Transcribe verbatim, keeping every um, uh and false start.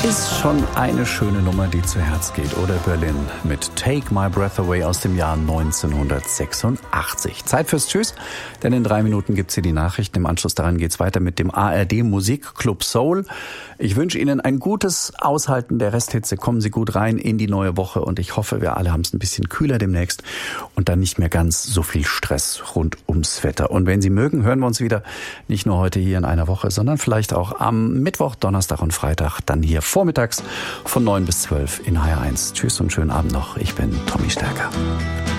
Ist schon eine schöne Nummer, die zu Herz geht, oder Berlin mit Take My Breath Away aus dem Jahr neunzehnhundertsechsundachtzig. Zeit fürs Tschüss, denn in drei Minuten gibt's hier die Nachrichten. Im Anschluss daran geht's weiter mit dem A R D Musikclub Soul. Ich wünsche Ihnen ein gutes Aushalten der Resthitze. Kommen Sie gut rein in die neue Woche und ich hoffe, wir alle haben es ein bisschen kühler demnächst und dann nicht mehr ganz so viel Stress rund ums Wetter. Und wenn Sie mögen, hören wir uns wieder, nicht nur heute hier in einer Woche, sondern vielleicht auch am Mittwoch, Donnerstag und Freitag, dann hier vormittags von neun bis zwölf in H R eins. Tschüss und schönen Abend noch. Ich bin Tommy Stärker.